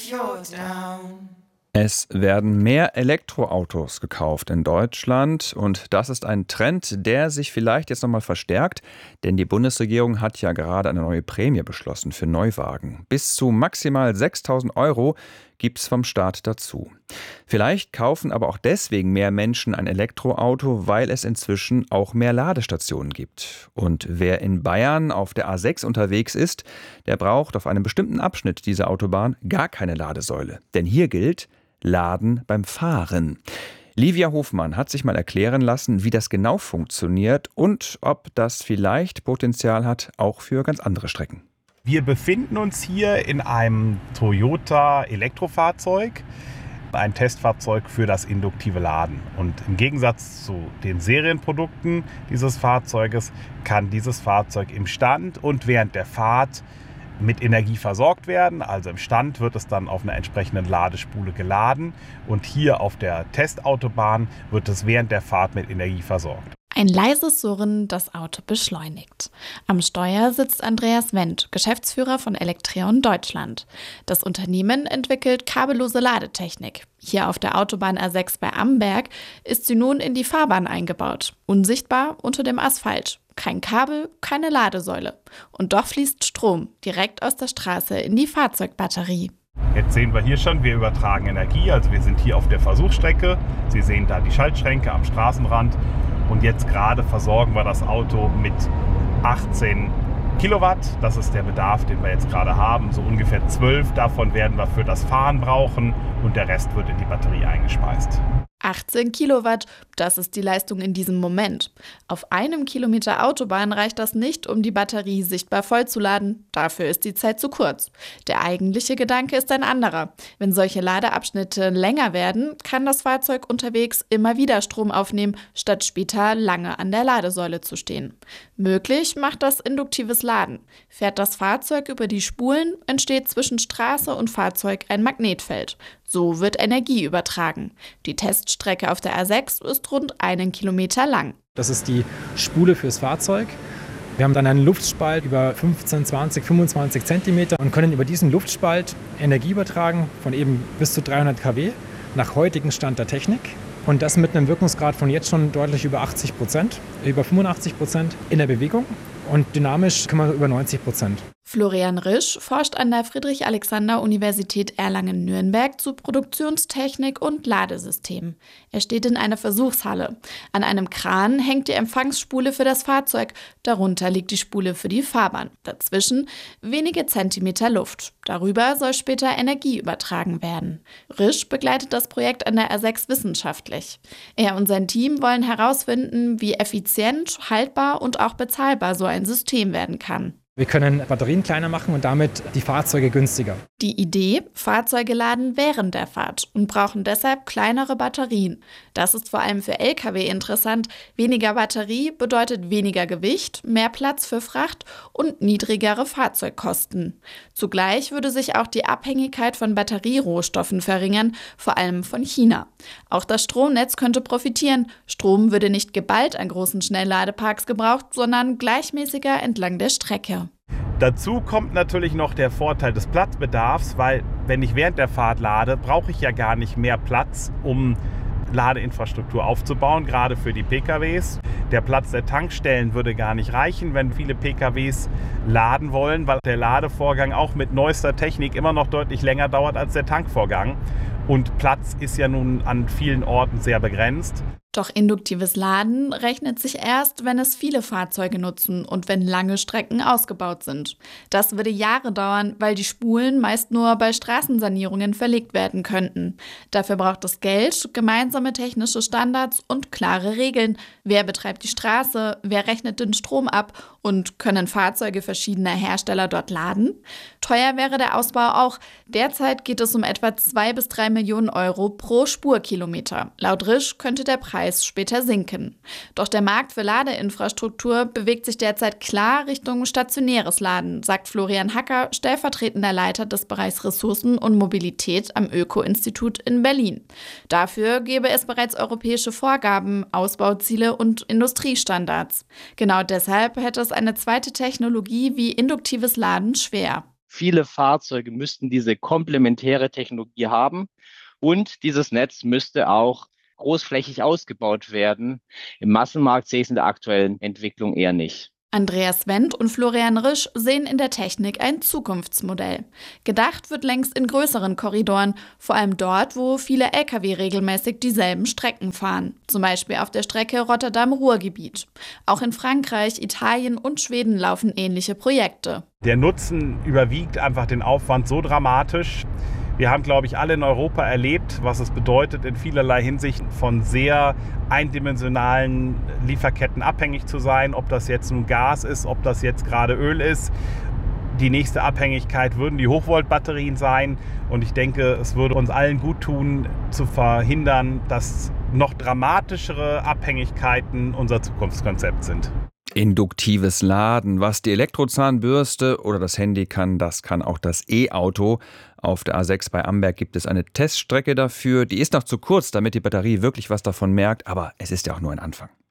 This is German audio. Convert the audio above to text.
you're down. Es werden mehr Elektroautos gekauft in Deutschland und das ist ein Trend, der sich vielleicht jetzt nochmal verstärkt, denn die Bundesregierung hat ja gerade eine neue Prämie beschlossen für Neuwagen. Bis zu maximal 6.000 € gibt's vom Staat dazu. Vielleicht kaufen aber auch deswegen mehr Menschen ein Elektroauto, weil es inzwischen auch mehr Ladestationen gibt. Und wer in Bayern auf der A6 unterwegs ist, der braucht auf einem bestimmten Abschnitt dieser Autobahn gar keine Ladesäule. Denn hier gilt: Laden beim Fahren. Livia Hofmann hat sich mal erklären lassen, wie das genau funktioniert und ob das vielleicht Potenzial hat, auch für ganz andere Strecken. Wir befinden uns hier in einem Toyota Elektrofahrzeug, ein Testfahrzeug für das induktive Laden. Und im Gegensatz zu den Serienprodukten dieses Fahrzeuges kann dieses Fahrzeug im Stand und während der Fahrt mit Energie versorgt werden. Also im Stand wird es dann auf einer entsprechenden Ladespule geladen und hier auf der Testautobahn wird es während der Fahrt mit Energie versorgt. Ein leises Surren, das Auto beschleunigt. Am Steuer sitzt Andreas Wendt, Geschäftsführer von Electreon Deutschland. Das Unternehmen entwickelt kabellose Ladetechnik. Hier auf der Autobahn A6 bei Amberg ist sie nun in die Fahrbahn eingebaut. Unsichtbar unter dem Asphalt. Kein Kabel, keine Ladesäule. Und doch fließt Strom direkt aus der Straße in die Fahrzeugbatterie. Jetzt sehen wir hier schon, wir übertragen Energie. Also wir sind hier auf der Versuchsstrecke. Sie sehen da die Schaltschränke am Straßenrand. Und jetzt gerade versorgen wir das Auto mit 18 Kilowatt. Das ist der Bedarf, den wir jetzt gerade haben. So ungefähr 12 davon werden wir für das Fahren brauchen und der Rest wird in die Batterie eingespeist. 18 Kilowatt, das ist die Leistung in diesem Moment. Auf einem Kilometer Autobahn reicht das nicht, um die Batterie sichtbar vollzuladen. Dafür ist die Zeit zu kurz. Der eigentliche Gedanke ist ein anderer. Wenn solche Ladeabschnitte länger werden, kann das Fahrzeug unterwegs immer wieder Strom aufnehmen, statt später lange an der Ladesäule zu stehen. Möglich macht das induktives Laden. Fährt das Fahrzeug über die Spulen, entsteht zwischen Straße und Fahrzeug ein Magnetfeld. So wird Energie übertragen. Die Teststrecke auf der A6 ist rund 1 Kilometer lang. Das ist die Spule fürs Fahrzeug. Wir haben dann einen Luftspalt über 15, 20, 25 Zentimeter und können über diesen Luftspalt Energie übertragen von eben bis zu 300 kW nach heutigem Stand der Technik. Und das mit einem Wirkungsgrad von jetzt schon deutlich über 80%, über 85% in der Bewegung und dynamisch kann man über 90%. Florian Risch forscht an der Friedrich-Alexander-Universität Erlangen-Nürnberg zu Produktionstechnik und Ladesystemen. Er steht in einer Versuchshalle. An einem Kran hängt die Empfangsspule für das Fahrzeug, darunter liegt die Spule für die Fahrbahn. Dazwischen wenige Zentimeter Luft. Darüber soll später Energie übertragen werden. Risch begleitet das Projekt an der A6 wissenschaftlich. Er und sein Team wollen herausfinden, wie effizient, haltbar und auch bezahlbar so ein System werden kann. Wir können Batterien kleiner machen und damit die Fahrzeuge günstiger. Die Idee: Fahrzeuge laden während der Fahrt und brauchen deshalb kleinere Batterien. Das ist vor allem für Lkw interessant. Weniger Batterie bedeutet weniger Gewicht, mehr Platz für Fracht und niedrigere Fahrzeugkosten. Zugleich würde sich auch die Abhängigkeit von Batterierohstoffen verringern, vor allem von China. Auch das Stromnetz könnte profitieren. Strom würde nicht geballt an großen Schnellladeparks gebraucht, sondern gleichmäßiger entlang der Strecke. Dazu kommt natürlich noch der Vorteil des Platzbedarfs, weil wenn ich während der Fahrt lade, brauche ich ja gar nicht mehr Platz, um Ladeinfrastruktur aufzubauen, gerade für die PKWs. Der Platz der Tankstellen würde gar nicht reichen, wenn viele PKWs laden wollen, weil der Ladevorgang auch mit neuester Technik immer noch deutlich länger dauert als der Tankvorgang. Und Platz ist ja nun an vielen Orten sehr begrenzt. Doch induktives Laden rechnet sich erst, wenn es viele Fahrzeuge nutzen und wenn lange Strecken ausgebaut sind. Das würde Jahre dauern, weil die Spulen meist nur bei Straßensanierungen verlegt werden könnten. Dafür braucht es Geld, gemeinsame technische Standards und klare Regeln. Wer betreibt die Straße, wer rechnet den Strom ab und können Fahrzeuge verschiedener Hersteller dort laden? Teuer wäre der Ausbau auch. Derzeit geht es um etwa 2 bis 3 Millionen Euro pro Spurkilometer. Laut Risch könnte der Preis später sinken. Doch der Markt für Ladeinfrastruktur bewegt sich derzeit klar Richtung stationäres Laden, sagt Florian Hacker, stellvertretender Leiter des Bereichs Ressourcen und Mobilität am Öko-Institut in Berlin. Dafür gäbe es bereits europäische Vorgaben, Ausbauziele und Industriestandards. Genau deshalb hätte es eine zweite Technologie wie induktives Laden schwer. Viele Fahrzeuge müssten diese komplementäre Technologie haben und dieses Netz müsste auch großflächig ausgebaut werden. Im Massenmarkt sehe ich es in der aktuellen Entwicklung eher nicht. Andreas Wendt und Florian Risch sehen in der Technik ein Zukunftsmodell. Gedacht wird längst in größeren Korridoren, vor allem dort, wo viele Lkw regelmäßig dieselben Strecken fahren, zum Beispiel auf der Strecke Rotterdam-Ruhrgebiet. Auch in Frankreich, Italien und Schweden laufen ähnliche Projekte. Der Nutzen überwiegt einfach den Aufwand so dramatisch. Wir haben, glaube ich, alle in Europa erlebt, was es bedeutet, in vielerlei Hinsicht von sehr eindimensionalen Lieferketten abhängig zu sein. Ob das jetzt nun Gas ist, ob das jetzt gerade Öl ist. Die nächste Abhängigkeit würden die Hochvoltbatterien sein. Und ich denke, es würde uns allen gut tun, zu verhindern, dass noch dramatischere Abhängigkeiten unser Zukunftskonzept sind. Induktives Laden. Was die Elektrozahnbürste oder das Handy kann, das kann auch das E-Auto. Auf der A6 bei Amberg gibt es eine Teststrecke dafür. Die ist noch zu kurz, damit die Batterie wirklich was davon merkt, aber es ist ja auch nur ein Anfang.